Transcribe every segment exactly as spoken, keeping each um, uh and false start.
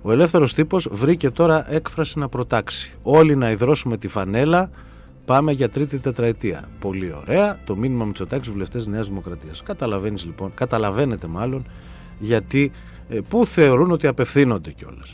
Ο ελεύθερος τύπος βρήκε τώρα έκφραση να προτάξει. Όλοι να υδρώσουμε τη φανέλα, πάμε για τρίτη τετραετία. Πολύ ωραία. Το μήνυμα Μητσοτάκης, βουλευτές Νέας Δημοκρατίας. Καταλαβαίνεις λοιπόν, καταλαβαίνετε μάλλον γιατί, ε, που θεωρούν ότι απευθύνονται κιόλας.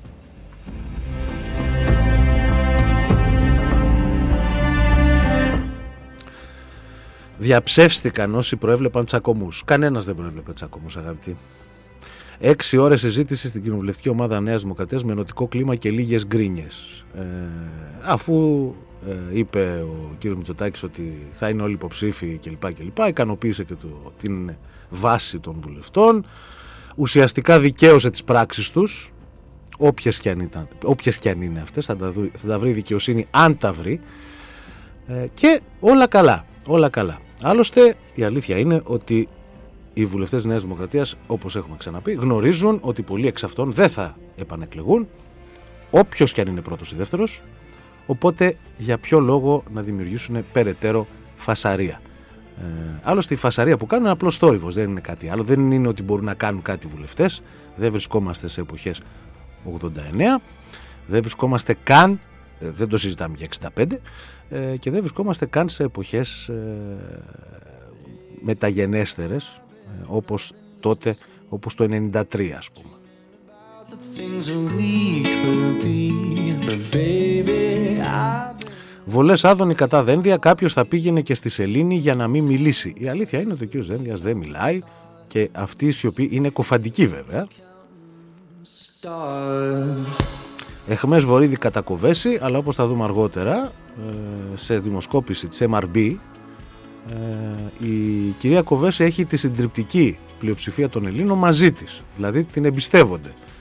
Διαψεύστηκαν όσοι προέβλεπαν τσακωμούς. Κανένας δεν προέβλεπε τσακωμούς, αγαπητοί. Έξι ώρες συζήτηση στην κοινοβουλευτική ομάδα Νέας Δημοκρατίας με ενωτικό κλίμα και λίγες γκρίνιες. Ε, αφού ε, είπε ο κύριος Μητσοτάκης ότι θα είναι όλοι υποψήφοι κλπ. κλπ. Ικανοποίησε και το, την βάση των βουλευτών. Ουσιαστικά δικαίωσε τις πράξεις τους, όποιες και αν, ήταν, όποιες και αν είναι αυτές, θα τα, θα τα βρει δικαιοσύνη αν τα βρει. Ε, και όλα καλά, όλα καλά. Άλλωστε η αλήθεια είναι ότι οι βουλευτές Νέας Δημοκρατίας, όπως έχουμε ξαναπεί, γνωρίζουν ότι πολλοί εξ αυτών δεν θα επανεκλεγούν, όποιος και αν είναι πρώτος ή δεύτερος, οπότε για ποιο λόγο να δημιουργήσουν περαιτέρω φασαρία. Ε, άλλωστε η φασαρία που κάνουν είναι απλώς θόρυβος, δεν είναι κάτι άλλο, δεν είναι ότι μπορούν να κάνουν κάτι οι βουλευτές, δεν βρισκόμαστε σε εποχές ογδόντα εννέα, δεν βρισκόμαστε καν, δεν το συζητάμε για εξήντα πέντε, ε, και δεν βρισκόμαστε καν σε εποχές ε, μεταγενέστερες, όπως τότε, όπως το ενενήντα τρία ας πούμε. Βολές Άδωνη κατά Δένδια, κάποιος θα πήγαινε και στη σελήνη για να μην μιλήσει. Η αλήθεια είναι ότι ο κ. Δένδιας δεν μιλάει και αυτή η σιωπή είναι κοφαντική βέβαια. Εχμές Βορύδη κατακοβέσει, αλλά όπως θα δούμε αργότερα σε δημοσκόπηση της εμ αρ μπι, η κυρία Κοβέση έχει τη συντριπτική πλειοψηφία των Ελλήνων μαζί της, δηλαδή την εμπιστεύονται.